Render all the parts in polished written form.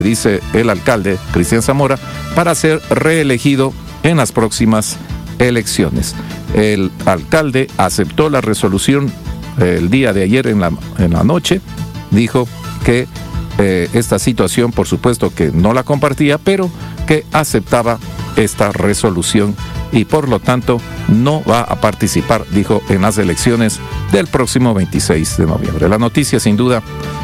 dice el alcalde Cristian Zamora, para ser reelegido en las próximas elecciones. El alcalde aceptó la resolución el día de ayer en la noche. Dijo que esta situación, por supuesto que no la compartía, pero que aceptaba esta resolución y por lo tanto no va a participar, dijo, en las elecciones del próximo 26 de noviembre. La noticia, sin duda,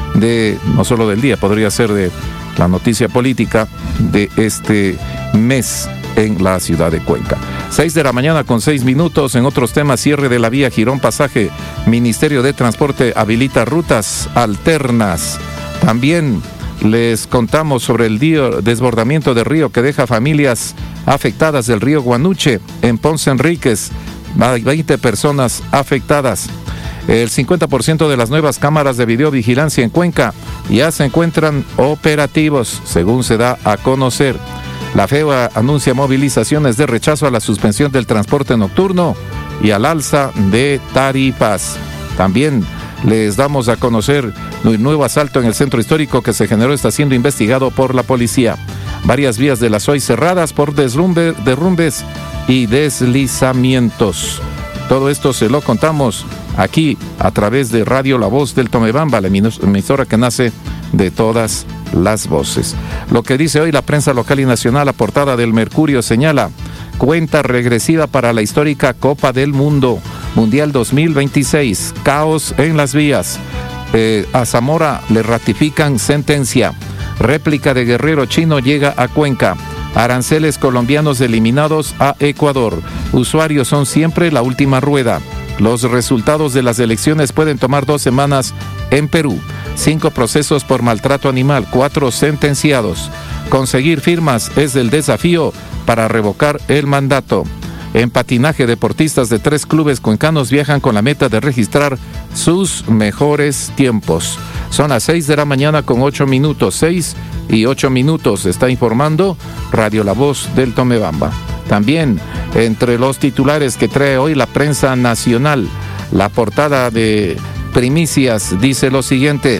no solo del día, podría ser de la noticia política de este mes en la ciudad de Cuenca. 6 de la mañana con 6 minutos. En otros temas, cierre de la vía Girón Pasaje. Ministerio de Transporte habilita rutas alternas. También les contamos sobre el desbordamiento de río que deja familias afectadas del río Guanuche en Ponce Enríquez. 20 personas afectadas. El 50% de las nuevas cámaras de videovigilancia en Cuenca ya se encuentran operativos, según se da a conocer. La FEBA anuncia movilizaciones de rechazo a la suspensión del transporte nocturno y al alza de tarifas. También les damos a conocer un nuevo asalto en el centro histórico que se generó, está siendo investigado por la policía. Varias vías de la SOI cerradas por derrumbes y deslizamientos. Todo esto se lo contamos aquí a través de Radio La Voz del Tomebamba, la emisora que nace de todas las voces. Lo que dice hoy la prensa local y nacional, la portada del Mercurio señala: cuenta regresiva para la histórica Copa del Mundo, Mundial 2026, caos en las vías. A Zamora le ratifican sentencia. Réplica de guerrero chino llega a Cuenca. Aranceles colombianos eliminados a Ecuador. Usuarios son siempre la última rueda. Los resultados de las elecciones pueden tomar 2 semanas en Perú. 5 procesos por maltrato animal, 4 sentenciados. Conseguir firmas es el desafío para revocar el mandato. En patinaje, deportistas de 3 clubes cuencanos viajan con la meta de registrar sus mejores tiempos. Son las 6 de la mañana con 8 minutos, 6 y 8 minutos, está informando Radio La Voz del Tomebamba. También, entre los titulares que trae hoy la prensa nacional, la portada de Primicias dice lo siguiente: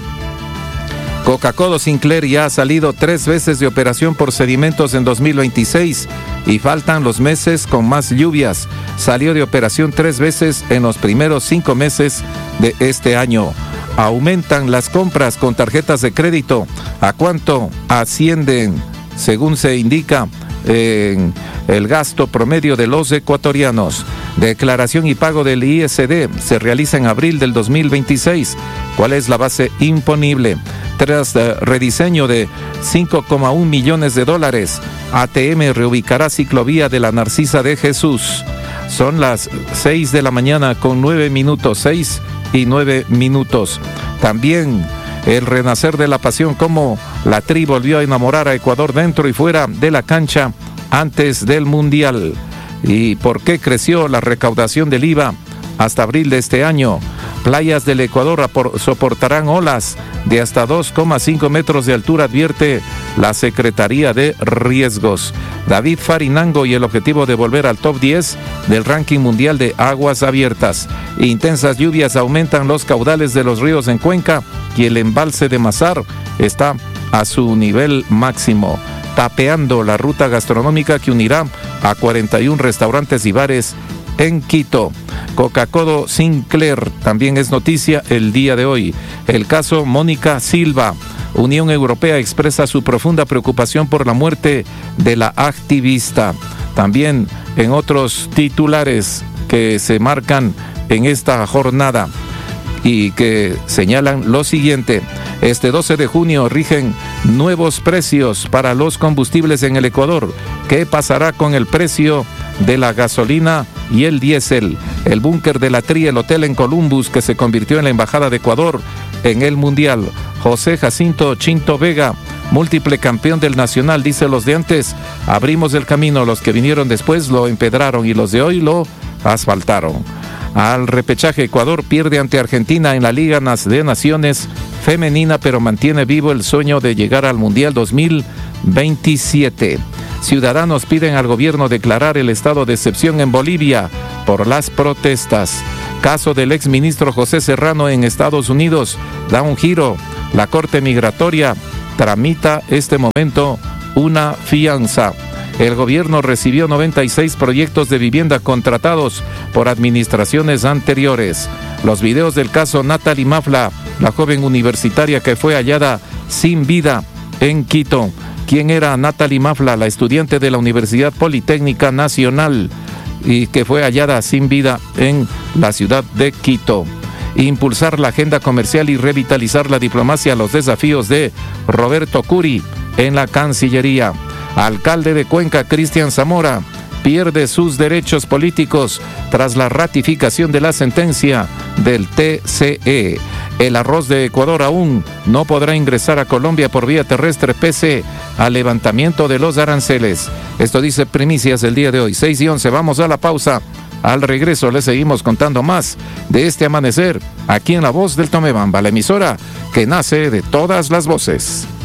Coca-Cola Sinclair ya ha salido 3 veces de operación por sedimentos en 2026 y faltan los meses con más lluvias. Salió de operación 3 veces en los primeros 5 meses de este año. Aumentan las compras con tarjetas de crédito. ¿A cuánto ascienden? Según se indica en el gasto promedio de los ecuatorianos. Declaración y pago del ISD se realiza en abril del 2026. ¿Cuál es la base imponible? Tras rediseño de $5,1 millones, ATM reubicará ciclovía de la Narcisa de Jesús. Son las 6 de la mañana con 9 minutos, 6 y 9 minutos. También el renacer de la pasión, como la Tri volvió a enamorar a Ecuador dentro y fuera de la cancha antes del Mundial. ¿Y por qué creció la recaudación del IVA hasta abril de este año? Playas del Ecuador soportarán olas de hasta 2,5 metros de altura, advierte la Secretaría de Riesgos. David Farinango y el objetivo de volver al top 10 del ranking mundial de aguas abiertas. Intensas lluvias aumentan los caudales de los ríos en Cuenca y el embalse de Mazar está a su nivel máximo. Tapeando la ruta gastronómica que unirá a 41 restaurantes y bares en Quito. Coca-Cola Sinclair también es noticia el día de hoy. El caso Mónica Silva. Unión Europea expresa su profunda preocupación por la muerte de la activista. También en otros titulares que se marcan en esta jornada y que señalan lo siguiente: este 12 de junio rigen nuevos precios para los combustibles en el Ecuador. ¿Qué pasará con el precio de la gasolina y el diésel? El búnker de la Tri, el hotel en Columbus que se convirtió en la embajada de Ecuador en el Mundial. José Jacinto Chinto Vega, múltiple campeón del Nacional, dice: los de antes abrimos el camino, los que vinieron después lo empedraron y los de hoy lo asfaltaron. Al repechaje, Ecuador pierde ante Argentina en la Liga de Naciones femenina, pero mantiene vivo el sueño de llegar al Mundial 2027. Ciudadanos piden al gobierno declarar el estado de excepción en Bolivia por las protestas. Caso del exministro José Serrano en Estados Unidos da un giro. La Corte Migratoria tramita este momento una fianza. El gobierno recibió 96 proyectos de vivienda contratados por administraciones anteriores. Los videos del caso Natalie Mafla, la joven universitaria que fue hallada sin vida en Quito. ¿Quién era Natalie Mafla? La estudiante de la Universidad Politécnica Nacional y que fue hallada sin vida en la ciudad de Quito. Impulsar la agenda comercial y revitalizar la diplomacia, los desafíos de Roberto Curi en la Cancillería. Alcalde de Cuenca, Cristian Zamora, pierde sus derechos políticos tras la ratificación de la sentencia del TCE. El arroz de Ecuador aún no podrá ingresar a Colombia por vía terrestre pese al levantamiento de los aranceles. Esto dice Primicias del día de hoy, 6:11. Vamos a la pausa. Al regreso les seguimos contando más de este amanecer aquí en La Voz del Tomebamba, la emisora que nace de todas las voces.